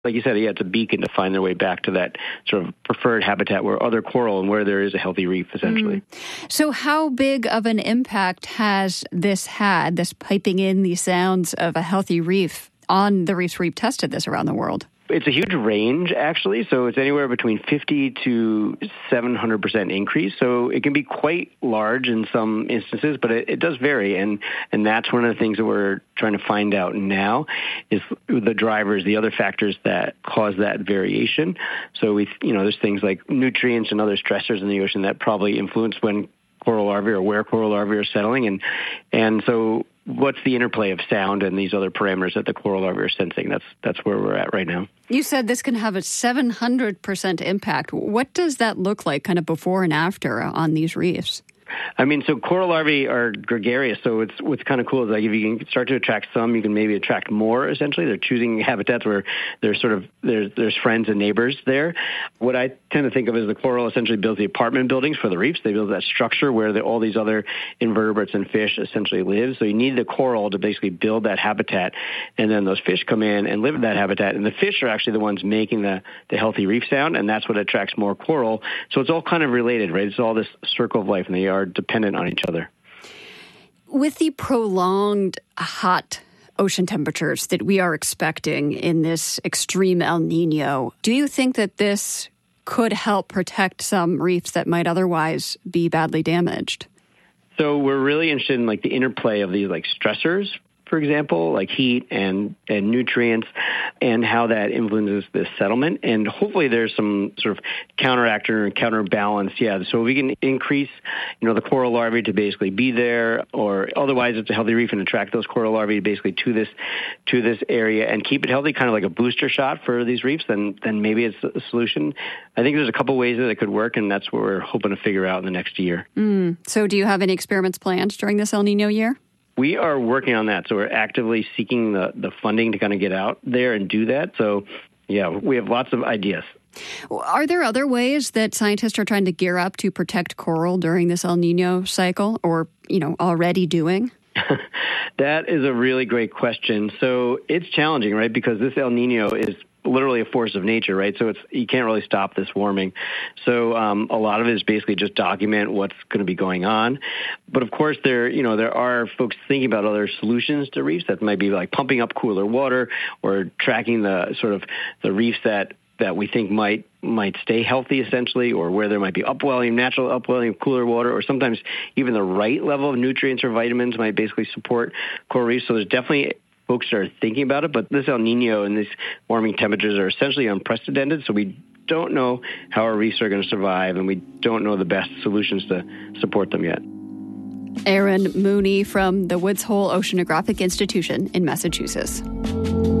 Like you said, yeah, it's a beacon to find their way back to that sort of preferred habitat where other coral and where there is a healthy reef, essentially. So how big of an impact has this had, this piping in these sounds of a healthy reef on the reefs where you've tested this around the world? It's a huge range, actually. So it's anywhere between 50 to 700% increase. So it can be quite large in some instances, but it does vary. And that's one of the things that we're trying to find out now is the drivers, the other factors that cause that variation. So there's things like nutrients and other stressors in the ocean that probably influence when coral larvae or where coral larvae are settling. And so what's the interplay of sound and these other parameters that the coral larvae are sensing? That's where we're at right now. You said this can have a 700% impact. What does that look like kind of before and after on these reefs? I mean, so coral larvae are gregarious, so what's kind of cool is like if you can start to attract some, you can maybe attract more, essentially. They're choosing habitats where there's friends and neighbors there. What I tend to think of as the coral essentially builds the apartment buildings for the reefs. They build that structure where all these other invertebrates and fish essentially live. So you need the coral to basically build that habitat, and then those fish come in and live in that habitat. And the fish are actually the ones making the healthy reef sound, and that's what attracts more coral. So it's all kind of related, right? It's all this circle of life, and they are dependent on each other. With the prolonged hot ocean temperatures that we are expecting in this extreme El Nino, do you think that this could help protect some reefs that might otherwise be badly damaged? So we're really interested in like the interplay of these like stressors, for example, like heat and nutrients, and how that influences the settlement. And hopefully there's some sort of counteractor and counterbalance. Yeah, so we can increase, the coral larvae to basically be there, or otherwise it's a healthy reef and attract those coral larvae basically to this area and keep it healthy, kind of like a booster shot for these reefs. Then maybe it's a solution. I think there's a couple ways that it could work, and that's what we're hoping to figure out in the next year. So do you have any experiments planned during this El Nino year? We are working on that, so we're actively seeking the funding to kind of get out there and do that. So, yeah, we have lots of ideas. Are there other ways that scientists are trying to gear up to protect coral during this El Nino cycle, or, already doing? That is a really great question. So it's challenging, right, because this El Nino is literally a force of nature, right? So you can't really stop this warming. So a lot of it is basically just document what's going to be going on. But of course, there are folks thinking about other solutions to reefs that might be like pumping up cooler water or tracking the sort of the reefs that we think might stay healthy, essentially, or where there might be natural upwelling of cooler water, or sometimes even the right level of nutrients or vitamins might basically support coral reefs. So there's definitely folks are thinking about it, but this El Nino and these warming temperatures are essentially unprecedented, so we don't know how our reefs are going to survive, and we don't know the best solutions to support them yet. Aaron Mooney from the Woods Hole Oceanographic Institution in Massachusetts.